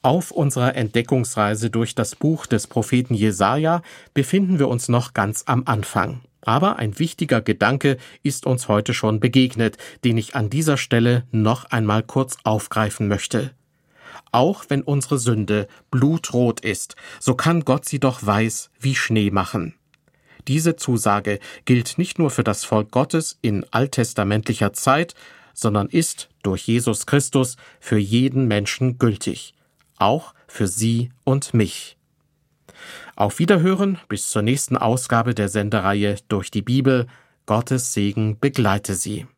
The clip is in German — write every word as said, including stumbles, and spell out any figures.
Auf unserer Entdeckungsreise durch das Buch des Propheten Jesaja befinden wir uns noch ganz am Anfang. Aber ein wichtiger Gedanke ist uns heute schon begegnet, den ich an dieser Stelle noch einmal kurz aufgreifen möchte. Auch wenn unsere Sünde blutrot ist, so kann Gott sie doch weiß wie Schnee machen. Diese Zusage gilt nicht nur für das Volk Gottes in alttestamentlicher Zeit, sondern ist durch Jesus Christus für jeden Menschen gültig. Auch für Sie und mich. Auf Wiederhören bis zur nächsten Ausgabe der Sendereihe Durch die Bibel. Gottes Segen begleite Sie.